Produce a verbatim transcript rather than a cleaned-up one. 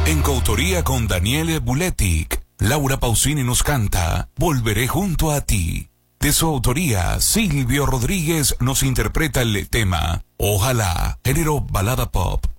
En coautoría con Daniele Buletic, Laura Pausini nos canta Volveré junto a ti. De su autoría, Silvio Rodríguez nos interpreta el tema Ojalá, género balada pop.